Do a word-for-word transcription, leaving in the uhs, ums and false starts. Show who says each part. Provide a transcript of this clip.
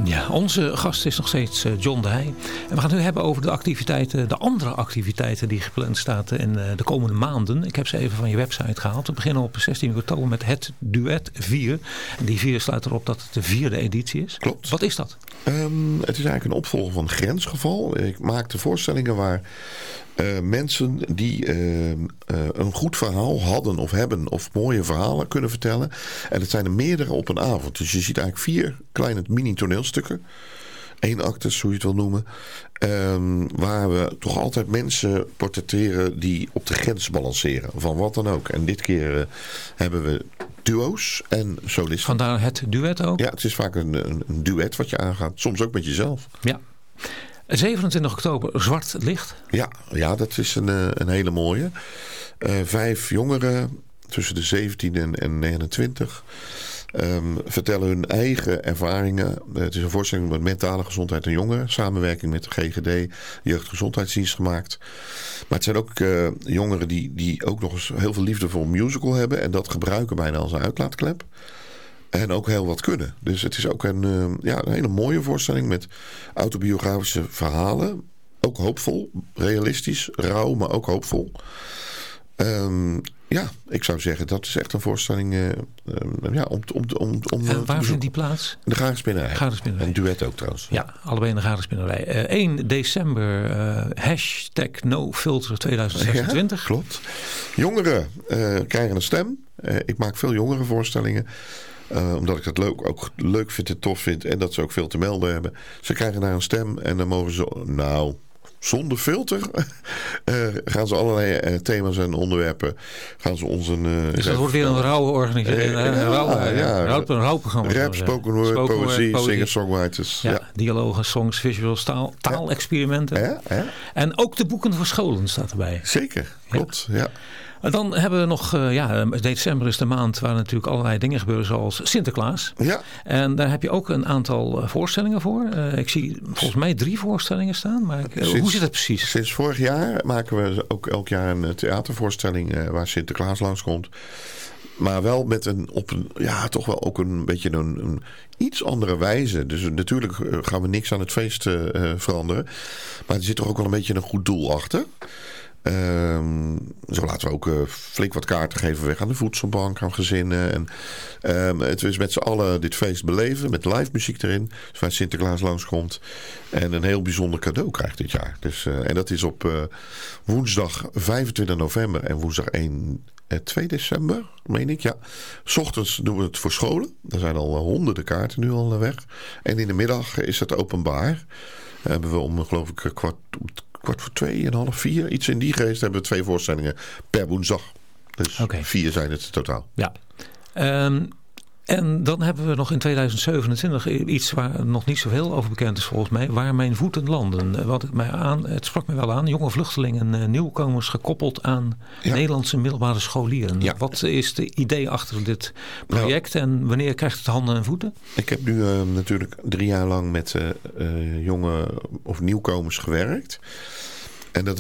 Speaker 1: Ja, onze gast is nog steeds John de Heij. En we gaan het nu hebben over de activiteiten, de andere activiteiten die gepland staan in de komende maanden. Ik heb ze even van je website gehaald. We beginnen op zestien oktober met het Duet vier. En die vier sluit erop dat het de vierde editie is.
Speaker 2: Klopt.
Speaker 1: Wat is dat?
Speaker 2: Um, het is eigenlijk een opvolger van Grensgeval. Ik maakte voorstellingen waar uh, mensen die uh, uh, een goed verhaal hadden of hebben of mooie verhalen kunnen vertellen. En het zijn er meerdere op een avond. Dus je ziet eigenlijk vier kleine mini toneelstukken. Eén actes, hoe je het wil noemen. Um, waar we toch altijd mensen portretteren die op de grens balanceren. Van wat dan ook. En dit keer uh, hebben we duo's en solisten.
Speaker 1: Vandaar het duet ook?
Speaker 2: Ja, het is vaak een, een, een duet wat je aangaat. Soms ook met jezelf.
Speaker 1: Ja. zevenentwintig oktober, Zwart Licht.
Speaker 2: Ja, ja dat is een, een hele mooie. Uh, vijf jongeren tussen de zeventien en, en negenentwintig... Um, vertellen hun eigen ervaringen. Uh, het is een voorstelling met mentale gezondheid en jongeren. Samenwerking met de G G D, Jeugdgezondheidsdienst gemaakt. Maar het zijn ook uh, jongeren die, die ook nog eens heel veel liefde voor een musical hebben. En dat gebruiken bijna als een uitlaatklep. En ook heel wat kunnen. Dus het is ook een, uh, ja, een hele mooie voorstelling met autobiografische verhalen. Ook hoopvol, realistisch, rauw, maar ook hoopvol. Um, ja, ik zou zeggen, dat is echt een voorstelling uh, uh, ja, om, om, om, om
Speaker 1: En waar vindt die plaats?
Speaker 2: De Garenspinnerij.
Speaker 1: Garenspinnerij.
Speaker 2: En duet ook trouwens.
Speaker 1: Ja, ja, allebei in de Garenspinnerij. Uh, één december, uh, hashtag NoFilter tweeduizend zesentwintig.
Speaker 2: Ja, klopt. Jongeren uh, krijgen een stem. Uh, ik maak veel jongerenvoorstellingen. Uh, omdat ik dat leuk, ook leuk vind en tof vind. En dat ze ook veel te melden hebben. Ze krijgen daar een stem en dan mogen ze... Nou... Zonder filter uh, gaan ze allerlei uh, thema's en onderwerpen gaan ze ons een... Uh,
Speaker 1: dus dat wordt weer een rauwe organisatie. Uh, een rauw, ja, ja. Rauw, een rouwprogramma.
Speaker 2: Rap, spoken word, spoken poëzie, word, singer, songwriters.
Speaker 1: Ja,
Speaker 2: ja.
Speaker 1: Dialogen, songs, visuals, taal, taalexperimenten.
Speaker 2: Ja, ja.
Speaker 1: En ook de boeken voor scholen staat erbij.
Speaker 2: Zeker, klopt. Ja. Ja.
Speaker 1: Dan hebben we nog, uh, ja, december is de maand waar natuurlijk allerlei dingen gebeuren zoals Sinterklaas.
Speaker 2: Ja.
Speaker 1: En daar heb je ook een aantal voorstellingen voor. Uh, ik zie volgens mij drie voorstellingen staan. Maar ik, uh,
Speaker 2: sinds,
Speaker 1: hoe zit het precies?
Speaker 2: Sinds vorig jaar maken we ook elk jaar een theatervoorstelling uh, waar Sinterklaas langskomt. Maar wel met een, op een, ja, toch wel ook een beetje een, een iets andere wijze. Dus natuurlijk gaan we niks aan het feest uh, veranderen. Maar er zit toch ook wel een beetje een goed doel achter. Um, zo laten we ook uh, flink wat kaarten geven weg aan de voedselbank, aan gezinnen. En, um, het is met z'n allen dit feest beleven met live muziek erin. Dus waar Sinterklaas langskomt en een heel bijzonder cadeau krijgt dit jaar. Dus, uh, en dat is op uh, woensdag vijfentwintig november en woensdag één, twee december, meen ik. Ja. 'S Ochtends doen we het voor scholen. Er zijn al uh, honderden kaarten nu al uh, weg. En in de middag is het openbaar. Uh, hebben we om geloof ik kwart... kwart voor twee en half vier. Iets in die geest hebben we twee voorstellingen per woensdag. Dus okay. vier zijn het totaal.
Speaker 1: Ja. Um, en dan hebben we nog in tweeduizend zevenentwintig iets waar nog niet zoveel over bekend is volgens mij. Waar mijn voeten landen. Wat het, mij aan, het sprak me wel aan. Jonge vluchtelingen, nieuwkomers gekoppeld aan ja. Nederlandse middelbare scholieren. Ja. Wat is het idee achter dit project nou, en wanneer krijgt het handen en voeten?
Speaker 2: Ik heb nu uh, natuurlijk drie jaar lang met uh, uh, jonge of nieuwkomers gewerkt.